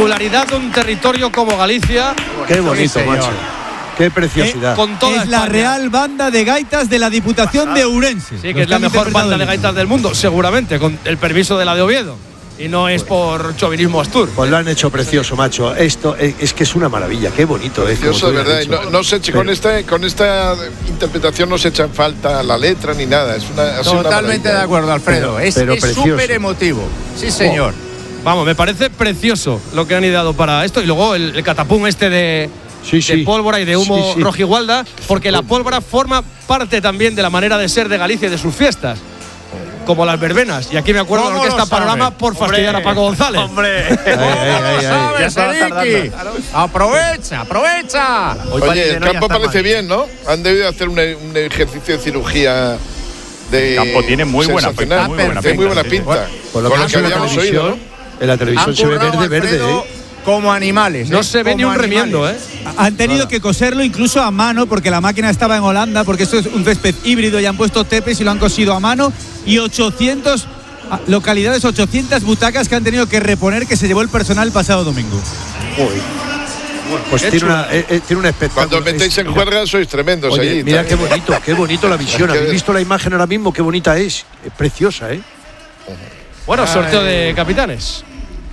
singularidad de un territorio como Galicia. Qué bonito, macho. Qué preciosidad. Con toda es España. la Real Banda de Gaitas de la Diputación de Ourense. Sí, que es la mejor banda de gaitas del mundo, seguramente, con el permiso de la de Oviedo. Y no es por chauvinismo astur. Pues lo han hecho precioso, macho. Esto es que es una maravilla. Qué bonito es. Precioso, de verdad. No se eche, con esta interpretación no se echa en falta la letra ni nada. Es totalmente de acuerdo, Alfredo. Es súper emotivo. Sí, señor. Vamos, me parece precioso lo que han ideado para esto. Y luego el catapum de pólvora y de humo rojigualda, porque la pólvora forma parte también de la manera de ser de Galicia y de sus fiestas, como las verbenas. Y aquí me acuerdo de la Orquesta Panorama por fastidiar a Paco González. ¡Hombre! Ya sabes, ¡Aprovecha! Oye, el campo parece bien, ¿no? Han debido hacer un ejercicio de cirugía. El campo tiene muy buena pinta. Muy buena pinta. Por lo que habíamos oído, ¿no? En la televisión se ve verde. Como animales. No se ve ni un remiendo, ¿eh? Han tenido que coserlo incluso a mano porque la máquina estaba en Holanda, porque esto es un césped híbrido y han puesto tepes y lo han cosido a mano. Y 800 localidades, 800 butacas que han tenido que reponer, que se llevó el personal el pasado domingo. Pues tiene un espectáculo. Cuando os metéis en juerga sois tremendos. Oye, allí. Mira qué bonito la visión. ¿Habéis visto la imagen ahora mismo? Qué bonita es. Es preciosa, ¿eh? Bueno, sorteo de capitanes.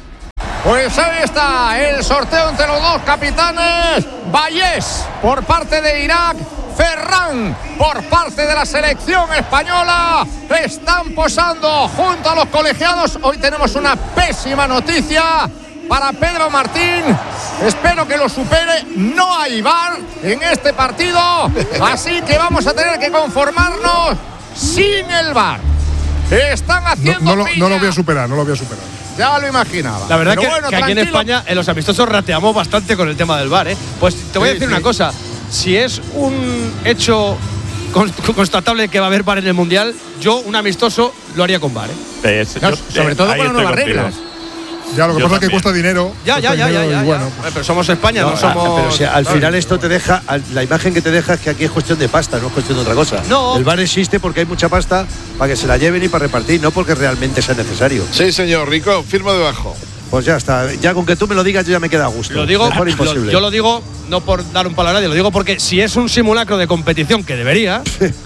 Pues ahí está el sorteo entre los dos capitanes. Vallés por parte de Irak, Ferran por parte de la selección española. Están posando junto a los colegiados. Hoy tenemos una pésima noticia para Pedro Martín. Espero que lo supere. No hay VAR en este partido, así que vamos a tener que conformarnos sin el VAR. Están haciendo no lo voy a superar. Ya lo imaginaba. La verdad pero que aquí en España, en los amistosos, rateamos bastante con el tema del VAR, ¿eh? Pues te voy a decir una cosa. Si es un hecho constatable que va a haber VAR en el Mundial, yo, un amistoso, lo haría con VAR, ¿eh? Sobre todo con las nuevas reglas. Ya, lo que pasa es que cuesta dinero. Ya. Bueno, pero somos España, no somos. Pero si al final esto te deja, la imagen que te deja es que aquí es cuestión de pasta, no es cuestión de otra cosa. No. El VAR existe porque hay mucha pasta para que se la lleven y para repartir, no porque realmente sea necesario. Sí, señor, Rico, firmo debajo. Pues ya está, ya con que tú me lo digas yo ya me queda a gusto. Lo digo, mejor imposible. yo lo digo no por dar un palo a nadie, lo digo porque si es un simulacro de competición, que debería,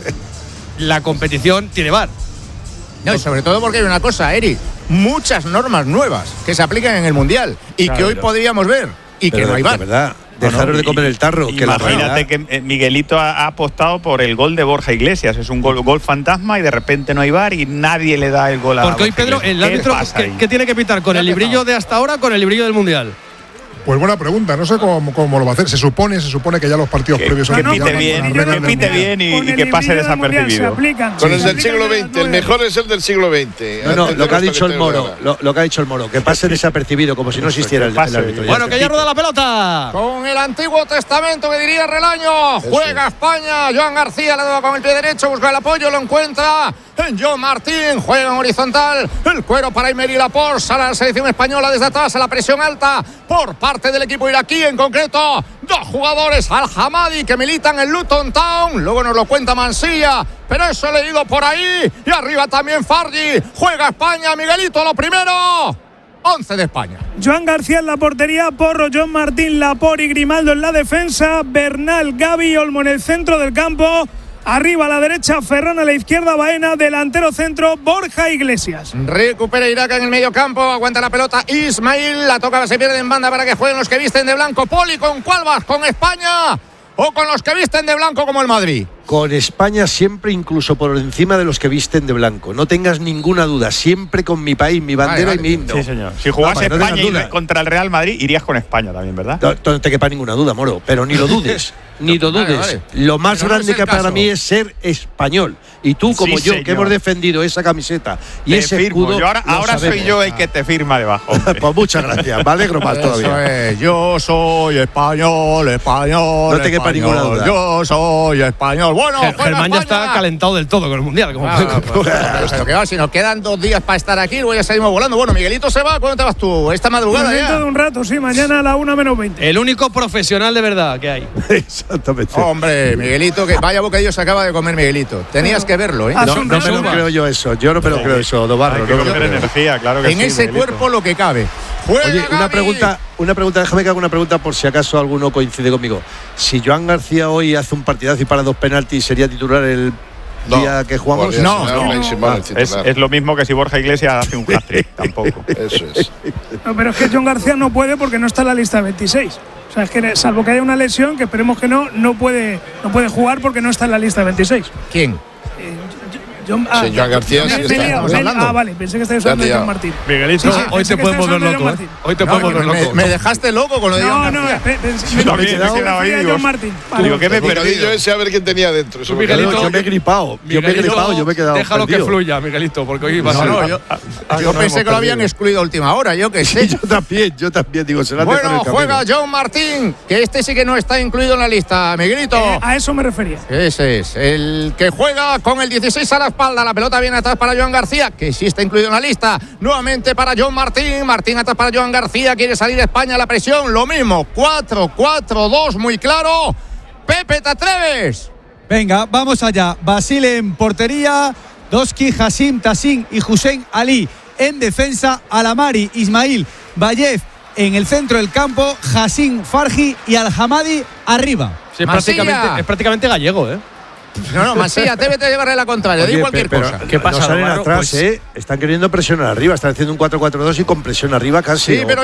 la competición tiene VAR. No, y sobre todo porque hay una cosa, Eric, muchas normas nuevas que se aplican en el Mundial y que hoy podríamos ver y que no hay VAR. De verdad, dejaros de comer el tarro. Imagínate que Miguelito ha apostado por el gol de Borja Iglesias. Es un gol fantasma y de repente no hay VAR y nadie le da el gol a Porque hoy, Pedro, el árbitro, ¿qué tiene que pitar? ¿Con el librillo de hasta ahora o con el librillo del Mundial? Pues buena pregunta, no sé cómo lo va a hacer. Se supone que ya los partidos previos que pite bien y que pase desapercibido. Con el del siglo XX, el mejor es el del siglo XX. No, lo que ha dicho el Moro, lo que ha dicho el Moro, que pase desapercibido, como si no existiera el árbitro. Bueno, que ya rueda la pelota. Con el Antiguo Testamento, que diría Relaño. Juega España, Joan García le da con el pie derecho, busca el apoyo, lo encuentra. John Martín juega en horizontal. El cuero para Aymeri Laporte. Sale a la selección española desde atrás a la presión alta por parte del equipo iraquí. En concreto, dos jugadores, Al-Hamadi, que militan en Luton Town. Luego nos lo cuenta Mansilla, pero eso he leído por ahí. Y arriba también Fargi. Juega España, Miguelito, lo primero. 11 de España. Joan García en la portería, Porro, John Martín, Laporte y Grimaldo en la defensa. Bernal, Gavi, Olmo en el centro del campo. Arriba a la derecha, Ferran, a la izquierda, Baena, delantero centro, Borja Iglesias. Recupera Irak en el medio campo, aguanta la pelota Ismail, la toca, se pierde en banda para que jueguen los que visten de blanco. Poli, ¿con cuál vas? ¿Con España o con los que visten de blanco como el Madrid? Con España siempre, incluso por encima de los que visten de blanco. No tengas ninguna duda, siempre con mi país, mi bandera y mi himno. Sí, señor. Si jugase España contra el Real Madrid, irías con España también, ¿verdad? No te quepa ninguna duda, Moro, pero ni lo dudes. Ni lo dudes. Vale. Lo más grande que para mí es ser español. Y tú, como yo, que hemos defendido esa camiseta y ese escudo. Yo ahora soy yo el que te firma debajo. Pues muchas gracias. Me alegro más todavía. Yo soy español. No te quepa ninguna duda. Yo soy español. Bueno, Germán ya está calentado del todo con el Mundial. Pero que va, si nos quedan 2 días para estar aquí, luego ya salimos volando. Bueno, Miguelito se va. ¿Cuándo te vas tú? Esta madrugada dentro de un rato, sí, mañana a la 1:20. El único profesional de verdad que hay. Exactamente. Hombre, Miguelito, que vaya bocadillo se acaba de comer Miguelito. Tenías que verlo, ¿eh? No me lo creo yo eso. Yo no me lo creo eso, Dobarro. Hay que comer energía, claro que sí. En ese Miguelito. cuerpo lo que cabe. Oye, una pregunta, déjame que haga una pregunta por si acaso alguno coincide conmigo. Si Joan García hoy hace un partidazo y para 2 penaltis, ¿sería titular el día que jugamos? No. Es lo mismo que si Borja Iglesias hace un hat-trick, tampoco. Eso es. No, pero es que Joan García no puede porque no está en la lista de 26. O sea, es que salvo que haya una lesión, que esperemos que no puede jugar porque no está en la lista de 26. ¿Quién? Joan García sí estamos hablando. Vale, pensé que estáis hablando de Joan Martín. Miguelito, hoy te podemos ver loco. Hoy te podemos ver loco. Me dejaste loco con lo de Joan García. No, me he quedado ahí. Digo, ¿qué me he perdido? Ese a ver quién tenía dentro. Miguelito, yo me he gripado. Yo me he quedado. Déjalo que fluya, Miguelito, porque hoy va a ser. Yo pensé que lo habían excluido a última hora, yo qué sé. Yo también digo, se la Bueno, juega Joan Martín, que este sí que no está incluido en la lista, Miguelito. A eso me refería. Ese es, el que juega con el 16 a la espalda. La pelota viene atrás para Joan García, que sí está incluido en la lista. Nuevamente para Joan Martín. Martín atrás para Joan García. Quiere salir de España, la presión. Lo mismo, 4-4-2, muy claro. Pepe, ¿te atreves? Venga, vamos allá. Basile en portería. Doski, Hassim, Tassin y Hussein Ali en defensa. Alamari, Ismail, Vallev en el centro del campo. Hassim, Farji y Al-Hamadi arriba. Sí, es prácticamente gallego, ¿eh? No, Masía, debes de llevarle la contraria. Di cualquier cosa. ¿Qué pasa? No salen atrás, Están queriendo presionar arriba. Están haciendo un 4-4-2 y con presión arriba casi. Sí, pero